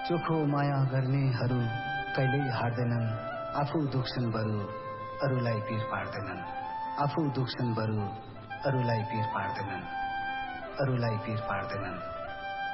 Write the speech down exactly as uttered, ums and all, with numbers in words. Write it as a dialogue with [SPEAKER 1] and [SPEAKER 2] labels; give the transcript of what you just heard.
[SPEAKER 1] चोखो माया गर्नेहरू कहिल्यै हार्दैनन्, आफू दुख्छन् बरु अरूलाई पीर पार्दैनन्, आफू दुख्छन् बरु अरूलाई पीर पार्दैनन्, अरूलाई पीर पार्दैनन्।